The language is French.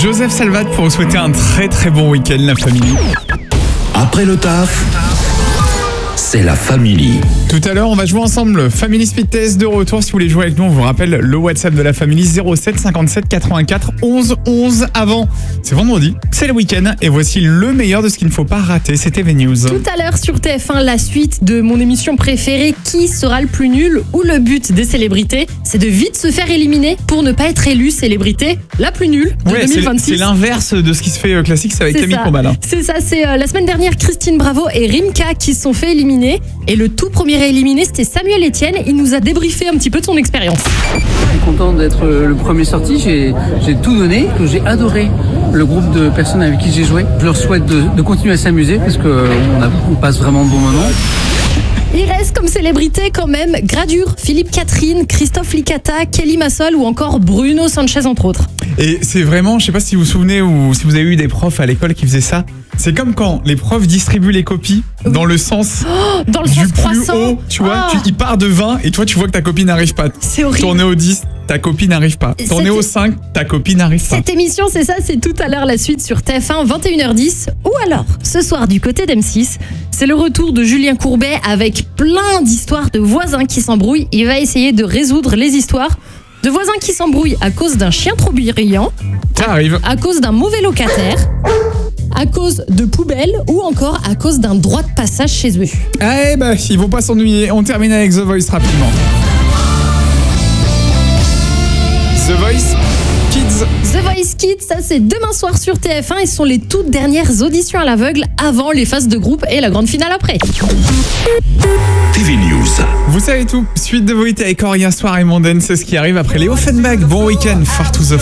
Joseph Salvat pour vous souhaiter un très très bon week-end, la famille. Après le taf, c'est la famille. Tout à l'heure, on va jouer ensemble. Family Speed Test de retour. Si vous voulez jouer avec nous, on vous rappelle le WhatsApp de la famille 07 57 84 11 11. Avant, c'est vendredi, c'est le week-end. Et voici le meilleur de ce qu'il ne faut pas rater. C'est TV News. Tout à l'heure sur TF1, la suite de mon émission préférée, Qui sera le plus nul, où le but des célébrités, c'est de vite se faire éliminer pour ne pas être élu célébrité la plus nulle de 2026. C'est l'inverse de ce qui se fait classique, c'est avec Camille Combal. C'est ça, c'est la semaine dernière, Christine Bravo et Rimka qui se sont fait éliminer. Et le tout premier éliminé, c'était Samuel Etienne. Il nous a débriefé un petit peu de son expérience. Je suis content d'être le premier sorti. J'ai tout donné, que j'ai adoré le groupe de personnes avec qui j'ai joué. Je leur souhaite de continuer à s'amuser parce qu'on passe vraiment de bons moments. Il reste comme célébrité quand même Gradure, Philippe Catherine, Christophe Licata, Kelly Massol ou encore Bruno Sanchez entre autres. Et c'est vraiment, je sais pas si vous vous souvenez ou si vous avez eu des profs à l'école qui faisaient ça. C'est comme quand les profs distribuent les copies dans le sens dans le du sens plus croissant. haut, tu vois, il part de 20 et toi tu vois que ta copie n'arrive pas. C'est horrible. Tourner au 10, ta copie n'arrive pas. Tourner au 5, ta copie n'arrive pas. Cette émission, c'est ça, c'est tout à l'heure la suite sur TF1, 21h10. Ou alors, ce soir du côté d'M6, c'est le retour de Julien Courbet avec plein d'histoires de voisins qui s'embrouillent. Il va essayer de résoudre les histoires de voisins qui s'embrouillent à cause d'un chien trop brillant, Ça arrive. à cause d'un mauvais locataire, à cause de poubelles ou encore à cause d'un droit de passage chez eux. Eh ben, ils vont pas s'ennuyer. On termine avec The Voice rapidement. The Voice Kids. The Voice Kids, ça c'est demain soir sur TF1 et ce sont les toutes dernières auditions à l'aveugle avant les phases de groupe et la grande finale après. TV News. Vous savez tout. Suite de Voït avec Auria Soir et Mondaine, c'est ce qui arrive après les Offenbach. Bon week-end, Far to the